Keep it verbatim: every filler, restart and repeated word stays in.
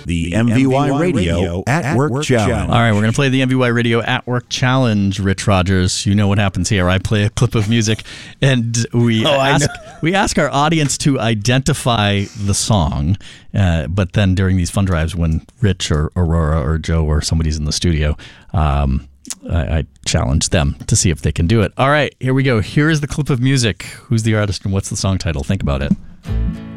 the M V Y Radio at Work Challenge. All right, we're going to play the M V Y Radio at Work Challenge, Rich Rogers. You know what happens here. I play a clip of music, and we, oh, ask, we ask our audience to identify the song, uh, but then during these fun drives when Rich or Aurora or Joe or somebody's in the studio, um, I, I challenge them to see if they can do it. All right, here we go. Here is the clip of music. Who's the artist and what's the song title? Think about it.